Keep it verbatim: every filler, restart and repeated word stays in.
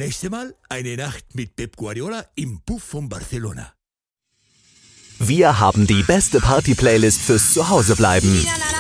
nächste Mal eine Nacht mit Pep Guardiola im Puff von Barcelona. Wir haben die beste Party-Playlist fürs Zuhausebleiben.